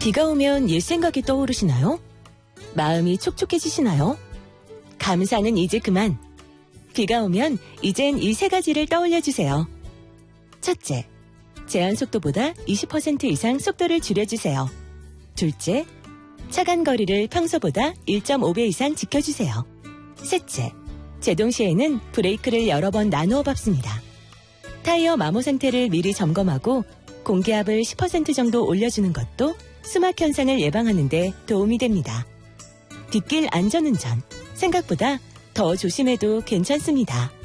비가 오면 옛 생각이 떠오르시나요? 마음이 촉촉해지시나요? 감사는 이제 그만. 비가 오면 이젠 이 세 가지를 떠올려주세요. 첫째, 제한 속도보다 20% 이상 속도를 줄여주세요. 둘째, 차간 거리를 평소보다 1.5배 이상 지켜주세요. 셋째, 제동 시에는 브레이크를 여러 번 나누어 밟습니다. 타이어 마모 상태를 미리 점검하고 공기압을 10% 정도 올려주는 것도 수막 현상을 예방하는 데 도움이 됩니다. 뒷길 안전운전, 생각보다 더 조심해도 괜찮습니다.